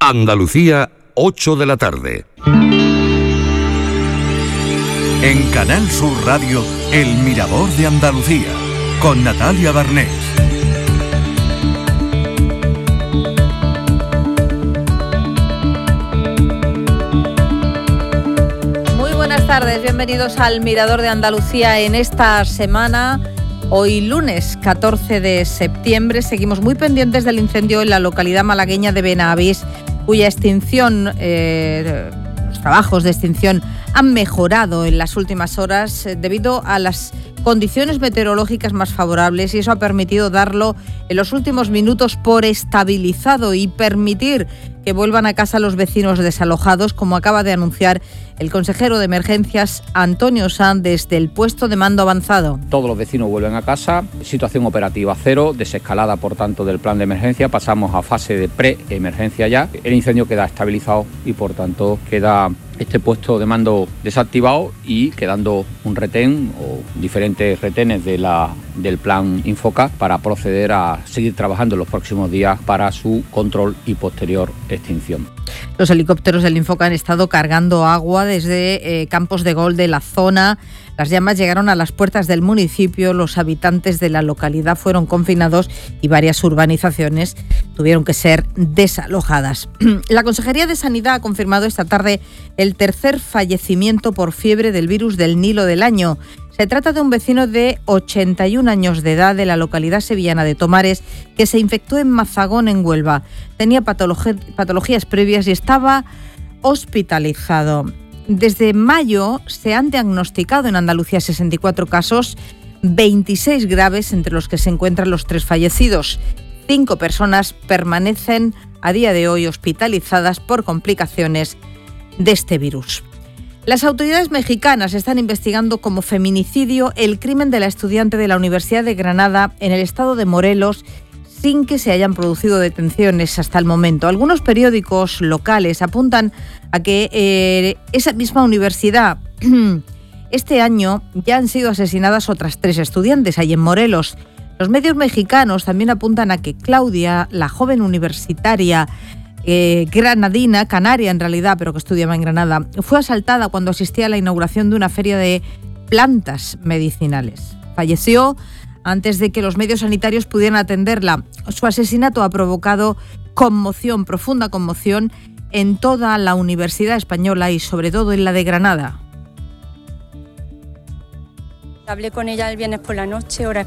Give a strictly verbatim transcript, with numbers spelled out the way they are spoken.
Andalucía, ocho de la tarde. En Canal Sur Radio, El Mirador de Andalucía, con Natalia Barnés. Muy buenas tardes, bienvenidos al Mirador de Andalucía en esta semana. Hoy lunes catorce de septiembre seguimos muy pendientes del incendio en la localidad malagueña de Benavís, cuya extinción, eh, los trabajos de extinción han mejorado en las últimas horas eh, debido a las condiciones meteorológicas más favorables, y eso ha permitido darlo en los últimos minutos por estabilizado y permitir que vuelvan a casa los vecinos desalojados, como acaba de anunciar el consejero de Emergencias Antonio Sanz desde el puesto de mando avanzado. Todos los vecinos vuelven a casa, situación operativa cero, desescalada por tanto del plan de emergencia, pasamos a fase de pre-emergencia ya, el incendio queda estabilizado y por tanto queda este puesto de mando desactivado y quedando un retén o diferentes retenes de la, del plan Infoca para proceder a seguir trabajando en los próximos días para su control y posterior extinción. Los helicópteros del Infoca han estado cargando agua desde eh, campos de golf de la zona. Las llamas llegaron a las puertas del municipio, los habitantes de la localidad fueron confinados y varias urbanizaciones tuvieron que ser desalojadas. La Consejería de Sanidad ha confirmado esta tarde el tercer fallecimiento por fiebre del virus del Nilo del año. Se trata de un vecino de ochenta y un años de edad de la localidad sevillana de Tomares que se infectó en Mazagón, en Huelva. Tenía patolog- patologías previas y estaba hospitalizado. Desde mayo se han diagnosticado en Andalucía sesenta y cuatro casos, veintiséis graves, entre los que se encuentran los tres fallecidos. Cinco personas permanecen a día de hoy hospitalizadas por complicaciones de este virus. Las autoridades mexicanas están investigando como feminicidio el crimen de la estudiante de la Universidad de Granada en el estado de Morelos, sin que se hayan producido detenciones hasta el momento. Algunos periódicos locales apuntan a que eh, esa misma universidad, este año ya han sido asesinadas otras tres estudiantes ahí en Morelos. Los medios mexicanos también apuntan a que Claudia, la joven universitaria eh, granadina, canaria en realidad, pero que estudiaba en Granada, fue asaltada cuando asistía a la inauguración de una feria de plantas medicinales. Falleció antes de que los medios sanitarios pudieran atenderla. Su asesinato ha provocado conmoción, profunda conmoción, en toda la Universidad Española y sobre todo en la de Granada. Hablé con ella el viernes por la noche, hora